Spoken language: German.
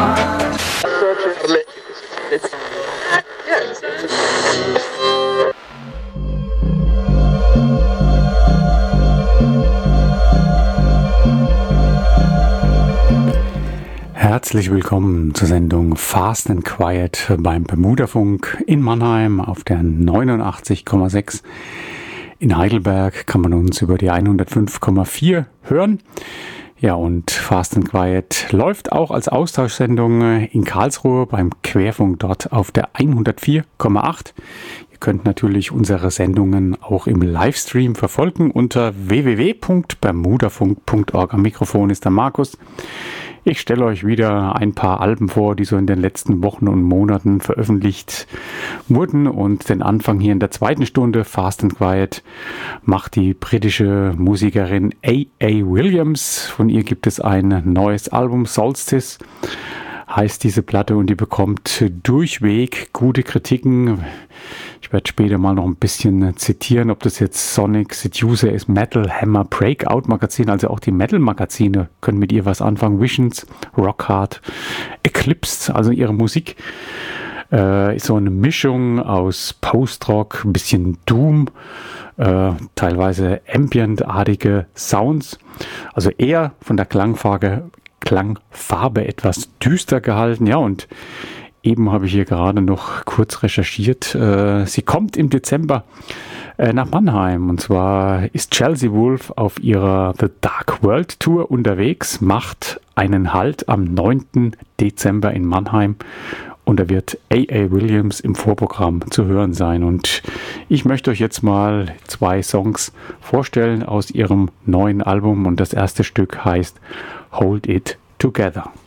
Herzlich willkommen zur Sendung Fast and Quiet beim Bermudafunk in Mannheim auf der 89,6. In Heidelberg kann man uns über die 105,4 hören. Ja, und Fast and Quiet läuft auch als Austauschsendung in Karlsruhe beim Querfunk dort auf der 104,8. Ihr könnt natürlich unsere Sendungen auch im Livestream verfolgen unter www.bermudafunk.org. Am Mikrofon ist der Markus. Ich stelle euch wieder ein paar Alben vor, die so in den letzten Wochen und Monaten veröffentlicht wurden. Und den Anfang hier in der zweiten Stunde Fast and Quiet macht die britische Musikerin A.A. Williams. Von ihr gibt es ein neues Album, Solstice heißt diese Platte, und die bekommt durchweg gute Kritiken. Ich werde später mal noch ein bisschen zitieren, ob das jetzt Sonic Seducer ist, Metal Hammer, Breakout Magazin, also auch die Metal Magazine können mit ihr was anfangen. Visions, Rock Hard, Eclipse, also ihre Musik ist so eine Mischung aus Post-Rock, ein bisschen Doom, teilweise Ambient-artige Sounds, also eher von der Klangfarbe etwas düster gehalten. Ja, und eben habe ich hier gerade noch kurz recherchiert. Sie kommt im Dezember nach Mannheim. Und zwar ist Chelsea Wolfe auf ihrer The Dark World Tour unterwegs, macht einen Halt am 9. Dezember in Mannheim. Und da wird A.A. Williams im Vorprogramm zu hören sein. Und ich möchte euch jetzt mal 2 Songs vorstellen aus ihrem neuen Album. Und das erste Stück heißt Hold It Together.